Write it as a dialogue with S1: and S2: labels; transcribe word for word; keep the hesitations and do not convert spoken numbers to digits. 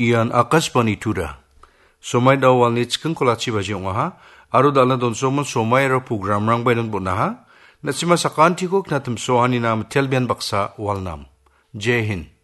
S1: Ian Akashbani Tura. Somai daw wal ni chikeng kolachi baji ongaha. Aro dalna don somon somai ra program rang baidon bonaha. Nasima sakanti ko knatum sohani nam telbian baksa wal nam. Jai Hind.